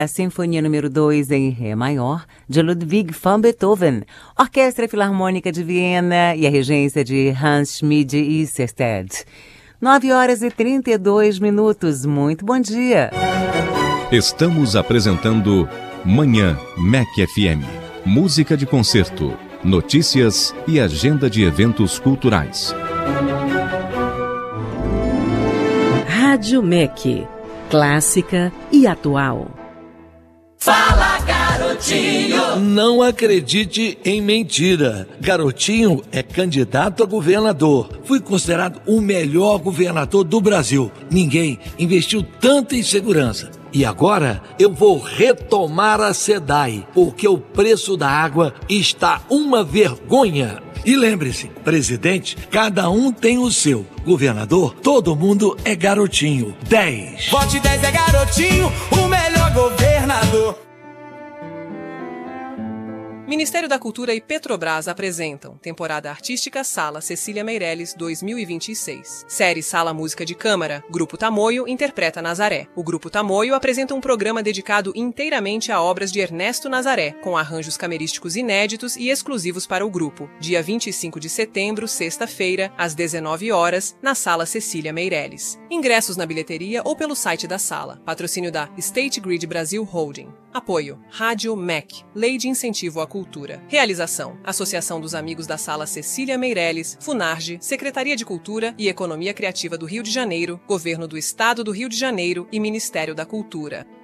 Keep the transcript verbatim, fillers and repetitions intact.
A Sinfonia número dois em Ré maior, de Ludwig van Beethoven, Orquestra Filarmônica de Viena e a regência de Hans Schmid e Sestedt. nove horas e trinta e dois minutos. Muito bom dia. Estamos apresentando Manhã M E C F M. Música de concerto, notícias e agenda de eventos culturais. Rádio M E C, clássica e atual. Fala, garotinho! Não acredite em mentira. Garotinho é candidato a governador. Fui considerado o melhor governador do Brasil. Ninguém investiu tanto em segurança. E agora eu vou retomar a SEDAI, porque o preço da água está uma vergonha. E lembre-se, presidente, cada um tem o seu. Governador, todo mundo é garotinho. dez. Vote dez é garotinho, o melhor governador. Ministério da Cultura e Petrobras apresentam temporada artística Sala Cecília Meirelles dois mil e vinte e seis. Série Sala Música de Câmara, Grupo Tamoio interpreta Nazaré. O Grupo Tamoio apresenta um programa dedicado inteiramente a obras de Ernesto Nazaré, com arranjos camerísticos inéditos e exclusivos para o grupo. Dia vinte e cinco de setembro, sexta-feira, às dezenove horas, na Sala Cecília Meirelles. Ingressos na bilheteria ou pelo site da sala. Patrocínio da State Grid Brasil Holding. Apoio Rádio M E C, Lei de Incentivo à Cultura. Realização: Associação dos Amigos da Sala Cecília Meirelles, Funarge, Secretaria de Cultura e Economia Criativa do Rio de Janeiro, Governo do Estado do Rio de Janeiro e Ministério da Cultura.